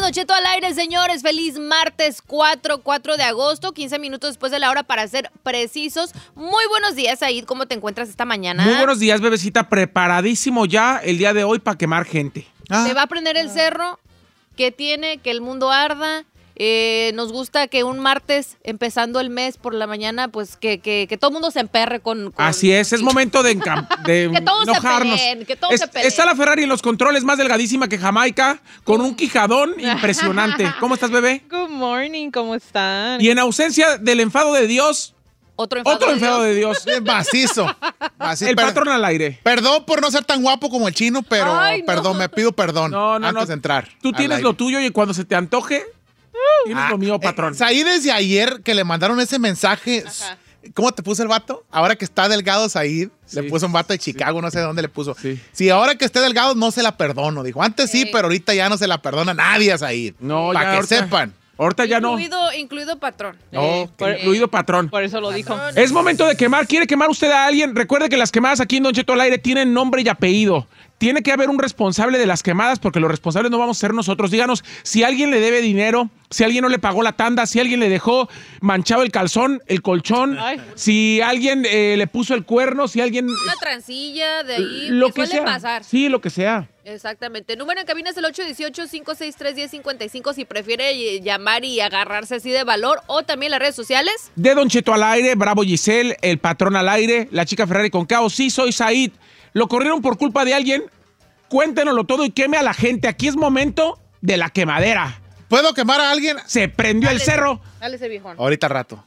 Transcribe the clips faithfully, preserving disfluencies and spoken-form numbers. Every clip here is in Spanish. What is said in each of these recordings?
Don Cheto al aire, señores. Feliz martes cuatro, cuatro de agosto, quince minutos después de la hora para ser precisos. Muy buenos días, Said. ¿Cómo te encuentras esta mañana? Muy buenos días, bebecita. Preparadísimo ya el día de hoy para quemar gente. Ah. ¿Se va a prender el cerro? ¿Qué tiene? Que el mundo arda. Eh, nos gusta que un martes, empezando el mes por la mañana, pues que, que, que todo el mundo se emperre con... con Así es, es momento de, de que todos enojarnos. se peleen, que todos es, se peleen. Está la Ferrari en los controles, más delgadísima que Jamaica, con un quijadón impresionante. ¿Cómo estás, bebé? Good morning, ¿cómo están? Y en ausencia del enfado de Dios... Otro enfado, Otro de, enfado Dios. de Dios. Macizo. Macizo. El Per- patrón al aire. Perdón por no ser tan guapo como el chino, pero Ay, no. perdón, me pido perdón No, no, antes no. de entrar. Tú al tienes aire. lo tuyo y cuando se te antoje, tienes Ah, lo mío, eh, patrón. Saí desde ayer que le mandaron ese mensaje. Ajá. ¿Cómo te puso el vato? Ahora que está delgado, Said, Sí. le puso un vato de Chicago, no sé de dónde le puso. Sí. Si ahora que esté delgado, no se la perdono. Dijo, antes sí, Sí. pero ahorita ya no se la perdona nadie a Said. No, Para ya que ahorita- sepan. Ahorita ya no. Incluido, incluido patrón. Oh, por- Incluido patrón. Por eso lo dijo. Es momento de quemar. ¿Quiere quemar usted a alguien? Recuerde que las quemadas aquí en Don Cheto al aire tienen nombre y apellido. Tiene que haber un responsable de las quemadas porque los responsables no vamos a ser nosotros. Díganos si alguien le debe dinero, si alguien no le pagó la tanda, si alguien le dejó manchado el calzón, el colchón, Ay. si alguien eh, le puso el cuerno, si alguien... Una transilla de ahí, lo que que suele sea. pasar. Sí, lo que sea. Exactamente. Número en cabina es el ocho uno ocho, cinco seis tres, uno cero cinco cinco si prefiere eh, llamar y agarrarse así de valor, o también las redes sociales. De Don Cheto al aire, Bravo Giselle, el patrón al aire, la chica Ferrari con caos. Sí, soy Said. Lo corrieron por culpa de alguien. Cuéntenoslo todo y queme a la gente. Aquí es momento de la quemadera. ¿Puedo quemar a alguien? Se prendió el Dale. cerro. Dale ese viejón. Ahorita rato.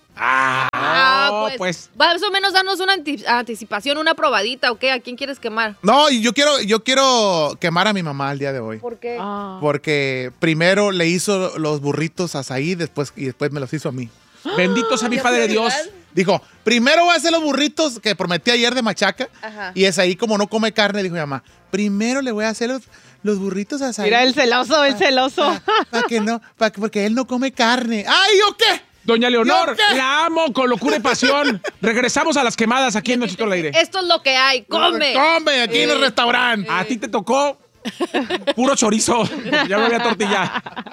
Ah, Ah, pues. pues, Más o menos danos una anti- anticipación, una probadita, ¿ok? ¿A quién quieres quemar? No, y yo quiero, yo quiero quemar a mi mamá el día de hoy. ¿Por qué? Ah. Porque primero le hizo los burritos a Said después, y después me los hizo a mí. Bendito sea mi ¿Ya Padre fue Dios. legal? Dijo, primero voy a hacer los burritos que prometí ayer de machaca. Ajá. Y es ahí como no come carne, dijo mi mamá, primero le voy a hacer los, los burritos a Said. Mira el celoso, el celoso. Para que no, pa' que- porque él no come carne. ¡Ay, yo qué! Doña Leonor, ¿Yo qué? la amo con locura y pasión. Regresamos a las quemadas aquí en Don Cheto al aire. Esto es lo que hay, come. Come aquí en el restaurante. A ti te tocó puro chorizo. Ya no había tortilla.